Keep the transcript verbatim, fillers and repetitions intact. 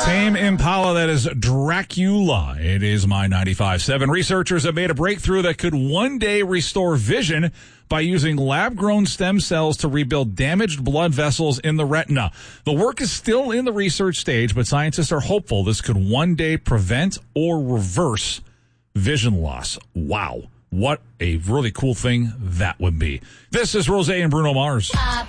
Tame Impala, that is Dracula. It is My ninety-five point seven. Researchers have made a breakthrough that could one day restore vision by using lab-grown stem cells to rebuild damaged blood vessels in the retina. The work is still in the research stage, but scientists are hopeful this could one day prevent or reverse vision loss. Wow. What a really cool thing that would be. This is Rosé and Bruno Mars. Up.